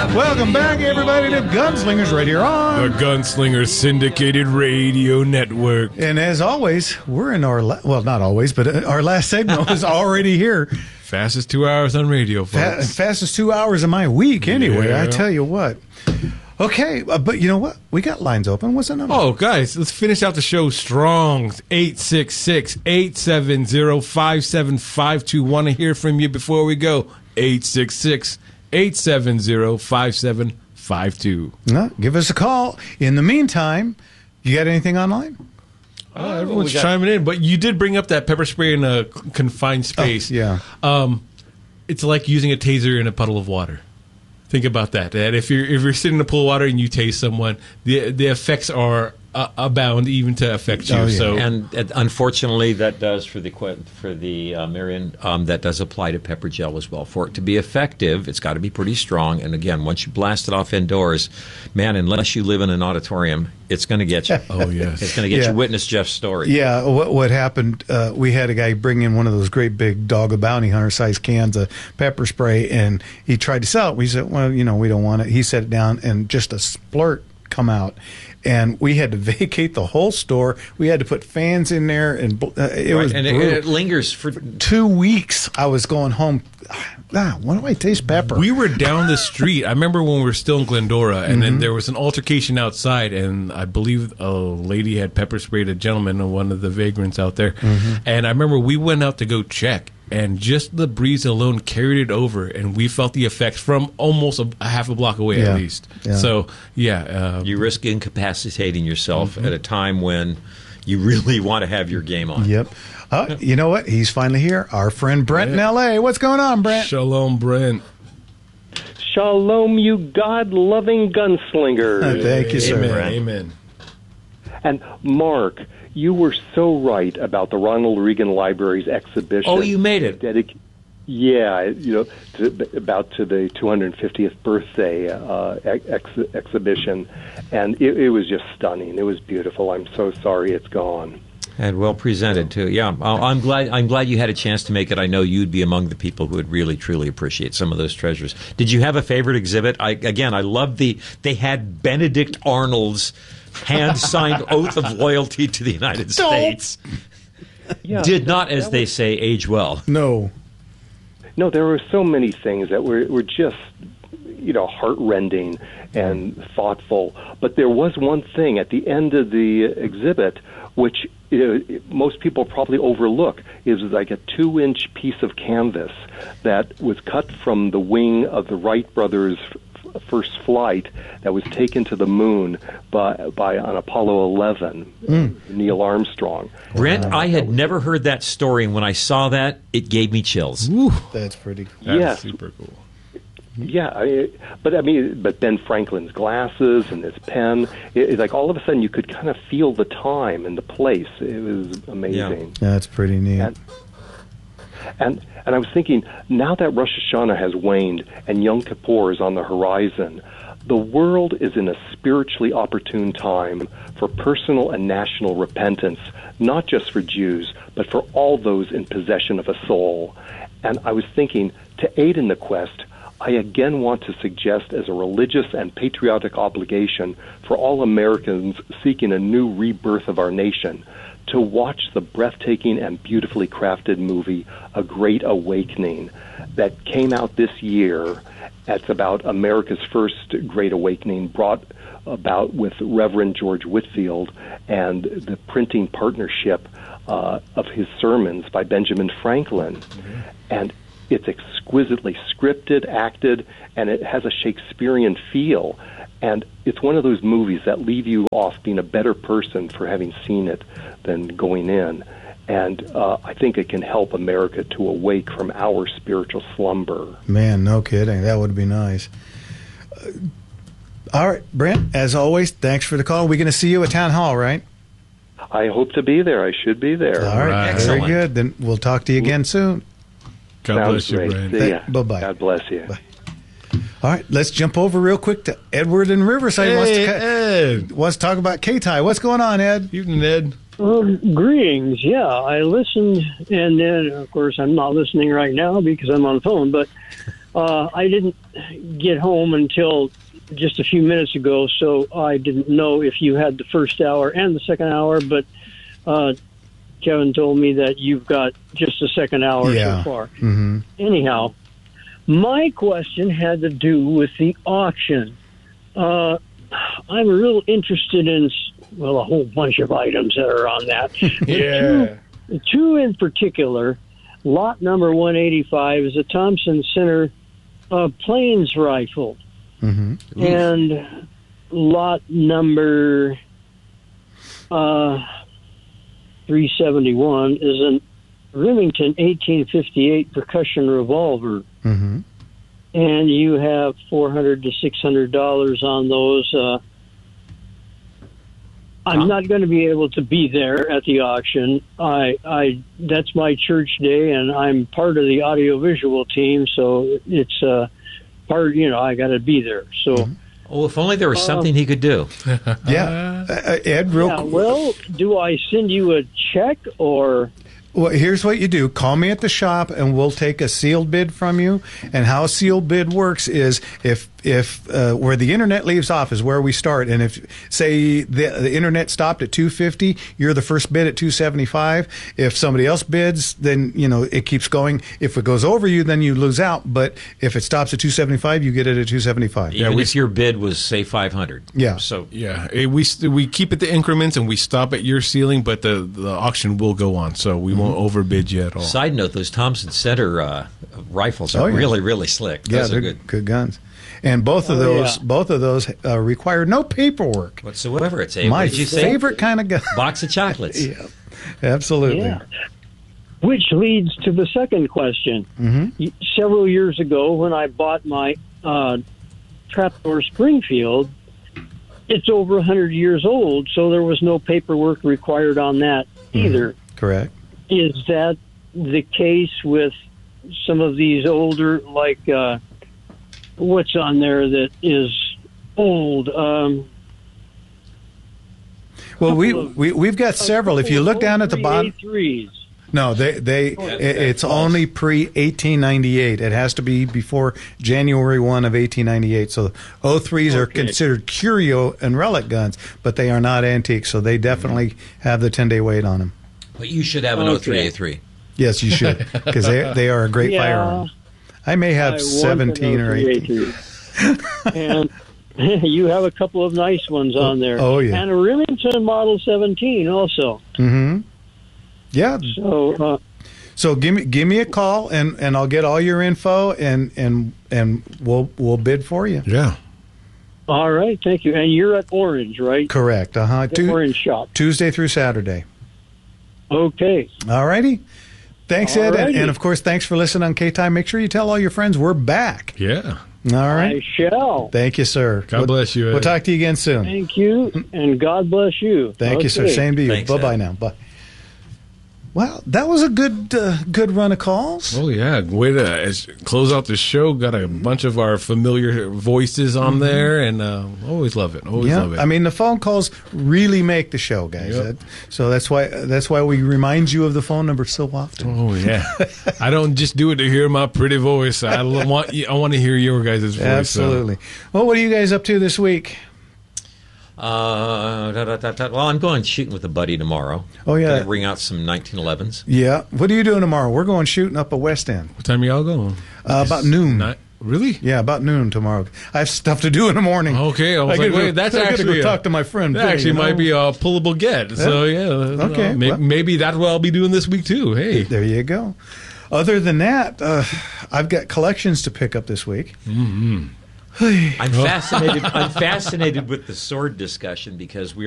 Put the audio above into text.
Welcome back, everybody, to Gunslingers right here on the Gunslingers Syndicated Radio Network. And as always, we're in our well, not always, but our last segment was already here. Fastest 2 hours on radio, folks. Fastest 2 hours of my week, anyway. Yeah. I tell you what. Okay, but you know what? We got lines open. What's the number? Oh, guys, let's finish out the show strong. 866-870-5752. Want to hear from you before we go. 866-870-5752. Give us a call. In the meantime, you got anything online? Everyone's chiming in, but you did bring up that pepper spray in a confined space. Yeah. It's like using a taser in a puddle of water. Think about that. That if you're sitting in a pool of water and you tase someone, the effects are abound even to affect you. Oh, yeah. So And unfortunately, that does for the Marion, that does apply to pepper gel as well. For it to be effective, it's got to be pretty strong. And again, once you blast it off indoors, man, unless you live in an auditorium, it's going to get you. Oh yes, it's going to get you. Witness Jeff's story. Yeah, what happened? We had a guy bring in one of those great big Dog of Bounty Hunter size cans of pepper spray, and he tried to sell it. We said, well, we don't want it. He set it down, and just a splurt come out. And we had to vacate the whole store. We had to put fans in there, and it was and brutal. it lingers for 2 weeks. I was going home. Why do I taste pepper? We were down the street. I remember when we were still in Glendora, and then there was an altercation outside, and I believe a lady had pepper sprayed a gentleman, or one of the vagrants out there. And I remember we went out to go check, and just the breeze alone carried it over, and we felt the effects from almost a half a block away at least. Yeah. So, you risk incapacitating yourself at a time when you really want to have your game on. Yep. You know what? He's finally here. Our friend Brent in L.A. What's going on, Brent? Shalom, Brent. Shalom, you God-loving gunslingers. Thank you, sir. Amen. And Mark, you were so right about the Ronald Reagan Library's exhibition. Oh, you made it. Yeah, about to the 250th birthday exhibition, and it was just stunning. It was beautiful. I'm so sorry it's gone. And well presented too. Yeah, I'm glad you had a chance to make it. I know you'd be among the people who would really truly appreciate some of those treasures. Did you have a favorite exhibit? I love they had Benedict Arnold's hand-signed oath of loyalty to the United States. Yeah, did not, as they say, age well. No, there were so many things that were just, heart-rending and thoughtful. But there was one thing at the end of the exhibit which most people probably overlook. Is like a 2-inch piece of canvas that was cut from the wing of the Wright brothers' first flight that was taken to the moon by on Apollo 11, Neil Armstrong. Brent, I had never heard that story, and when I saw that, it gave me chills. Ooh, that's pretty cool. That's super cool. Yeah, but Ben Franklin's glasses and his pen, it's like all of a sudden you could kind of feel the time and the place. It was amazing. Yeah, that's pretty neat. And I was thinking, now that Rosh Hashanah has waned and Yom Kippur is on the horizon, the world is in a spiritually opportune time for personal and national repentance, not just for Jews, but for all those in possession of a soul. And I was thinking, to aid in the quest, I again want to suggest as a religious and patriotic obligation for all Americans seeking a new rebirth of our nation to watch the breathtaking and beautifully crafted movie A Great Awakening that came out this year. It's about America's first Great Awakening, brought about with Reverend George Whitefield and the printing partnership of his sermons by Benjamin Franklin. And it's exquisitely scripted, acted, and it has a Shakespearean feel. And it's one of those movies that leave you off being a better person for having seen it than going in. And I think it can help America to awake from our spiritual slumber. Man, no kidding. That would be nice. All right, Brent, as always, thanks for the call. We're going to see you at Town Hall, right? I hope to be there. I should be there. All right. Excellent. Very good. Then we'll talk to you again soon. God bless you, great. Brent. See ya. Bye-bye. God bless you. Bye. All right, let's jump over real quick to Edward in Riverside. Hey, Wants to talk about K-Tie. What's going on, Ed? Evening, Ed. Greetings. Yeah, I listened, and then, of course, I'm not listening right now because I'm on the phone, but I didn't get home until just a few minutes ago, so I didn't know if you had the first hour and the second hour, but Kevin told me that you've got just the second hour so far. Mm-hmm. Anyhow, my question had to do with the auction. I'm real interested in, well, a whole bunch of items that are on that. Yeah. Two in particular. Lot number 185 is a Thompson Center Plains rifle. Mm-hmm. And lot number 371 is a Remington 1858 percussion revolver. Mm-hmm. And you have $400 to $600 on those. I'm not going to be able to be there at the auction. That's my church day, and I'm part of the audiovisual team, so it's part. I got to be there. So, Oh, if only there was something he could do. Yeah. Ed, well, do I send you a check or? Well, here's what you do. Call me at the shop, and we'll take a sealed bid from you. And how a sealed bid works is if where the internet leaves off is where we start. And if, say, the internet stopped at 250, you're the first bid at 275. If somebody else bids, then, it keeps going. If it goes over you, then you lose out. But if it stops at 275, you get it at 275. Even if your bid was, say, 500. Yeah. So Yeah, we keep it the increments and we stop at your ceiling, but the auction will go on, so we won't overbid you at all. Side note: those Thompson Center rifles are really, really slick. Yeah, Those they're are good guns. And both of those require no paperwork. whatsoever. It's My what did you say? favorite kind of gun. Box of chocolates. Yeah, absolutely. Yeah. Which leads to the second question. Mm-hmm. Several years ago, when I bought my Trapdoor Springfield, it's over 100 years old, so there was no paperwork required on that either. Correct. Is that the case with some of these older, like what's on there that is old? Well, we've got several. If you look down at the bottom, A3s. no, it's only pre 1898. It has to be before January 1 of 1898. So 03s are considered curio and relic guns, but they are not antiques. So they definitely have the 10-day wait on them. But you should have an Okay. 03A3. Yes, you should, because they are a great firearm. I may have 17 or 18. And you have a couple of nice ones on there. Oh, yeah. And a Remington Model 17 also. Mm-hmm. Yeah. So, So give me a call, and I'll get all your info, and we'll bid for you. Yeah. all right, thank you. And you're at Orange, right? Correct. The Orange shop. Tuesday through Saturday. Okay. All righty. Thanks, Ed. Alrighty. And, of course, thanks for listening on K-Time. Make sure you tell all your friends we're back. Yeah. All right. I shall. Thank you, sir. God bless you, Ed. We'll talk to you again soon. Thank you, and God bless you. Thank you, sir. Okay. Same to you. Thanks, Bye-bye Ed. now. Bye. Well, that was a good run of calls. Oh yeah, way to close out the show. Got a bunch of our familiar voices on there, and always love it. Always love it. I mean, the phone calls really make the show, guys. Yep. So that's why we remind you of the phone number so often. Oh yeah, I don't just do it to hear my pretty voice. I want to hear your guys' voice. Absolutely. Well, what are you guys up to this week? Well, I'm going shooting with a buddy tomorrow. Oh, yeah. Gonna bring out some 1911s. Yeah. What are you doing tomorrow? We're going shooting up at West End. What time are y'all going? About noon. Not really. Yeah, about noon tomorrow. I have stuff to do in the morning. Okay, I was gotta like, go- wait, that's I gotta actually go talk to my friend. That Billy, actually you know? might be a pullable get. So yeah, Okay, well- maybe that's what I'll be doing this week too. Hey, There you go. Other than that, I've got collections to pick up this week. I'm fascinated with the sword discussion because we